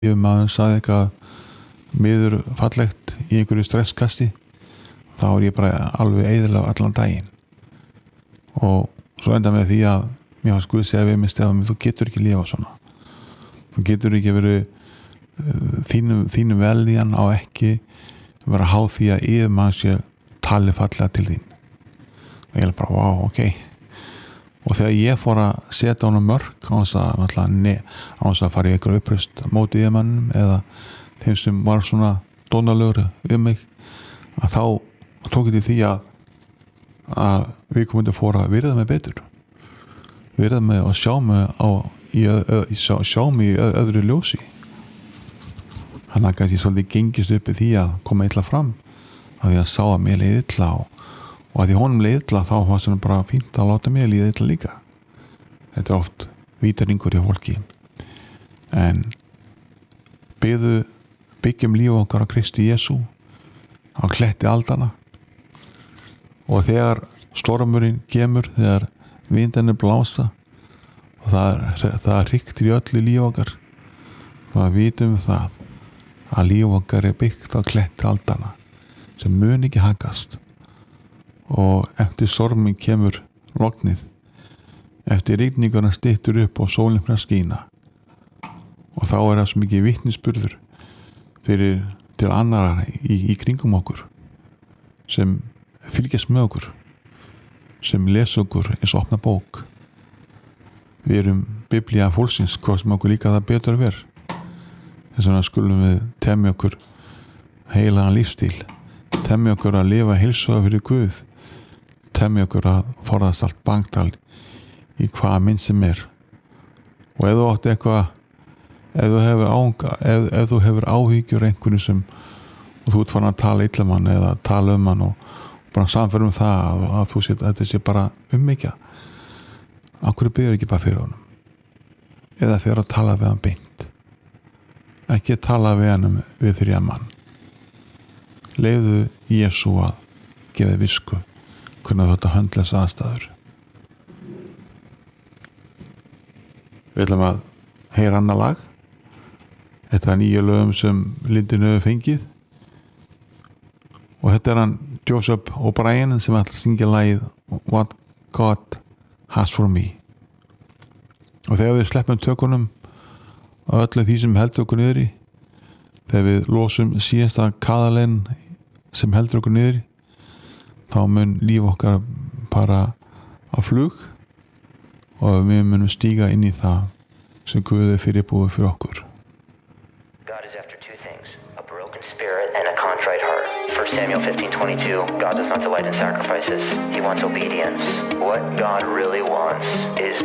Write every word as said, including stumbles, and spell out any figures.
ef maður sagði eitthvað miður fallegt í einhverju stresskasti þá er ég bara alveg eyðilega allan daginn og svo enda með því að mér fannst Guð segja við mig Stefán, þú getur ekki lifa svona þú getur ekki verið uh, þínum, þínum velíðan á ekki vera háð því að yfir mann sé tali fallega til þín og ég er bara, wow, ok og þegar ég fór að setja honum mörk á þess að náttúrulega á þess að fara í einhverju uppröst móti yfirmannum eða þeim sem var svona dónalegur við mig að þá tók ég til því að að við komum fór að virða mig betur virða mig og sjá mig á í, í, sjá, sjá mig í öðru ljósi þannig að gæti ég svolítið gengist upp í því að koma illa fram að ég sá að mér leið illa og og að því honum leið illa þá var það bara fínt að láta mig líða illa líka þetta er oft vítaringur hjá fólki en byðu byggjum líf okkar á Kristi Jesú á kletti aldana og þegar stormurinn kemur þegar vindarnir blása og það er, það hriktir í öllu líf okkar þá vitum við það að líf okkar er byggt á kletti aldana sem mun ekki haggast og eftir stormin kemur lognið eftir rigninguna styttur upp og sólin fyrir að skína og þá er það svo mikið vitnisburður fyrir til annara í, í kringum okkur sem fylgjast með okkur sem lesa okkur eins og opna bók við erum biblía fólksins hvað sem okkur líka það betur ver þess vegna skulum við temja okkur heilagan lífstíl temja okkur að lifa heilsuga fyrir Guð temja okkur að forðast allt bangtal í hvaða mynd sem er og ef þú átt eitthvað ef þú hefur, ánga, ef, ef þú hefur áhyggjur einhverju sem og þú ert farin að tala illa um hann eða tala um hann og bara samferð um það að, að þú sé, þetta sé bara ummykja af hverju byrjar ekki bara fyrir honum eða fyrir að tala við hann beint ekki að tala við hann við þrjá mann leyfðu Jesú að gefa þér visku hvernig þetta höndla þess aðstæður við ætlum að heyra annað lag þetta er nýju lögum sem Lindin hefur fengið og þetta er hann Joseph O'Brien sem ætlar að syngja lagið What God Has For Me og þegar við sleppum tökunum á öllu því sem heldur okkur niður í þegar við losum síðasta kaðalinn sem heldur okkur niður í þá mun líf okkar bara á flug og við munum stíga inn í það sem Guð er fyrirbúið fyrir okkur. God is after two things, a broken spirit and a contrite heart. First Samuel fifteen twenty-two, God does not delight in sacrifices. He wants obedience. What God really wants is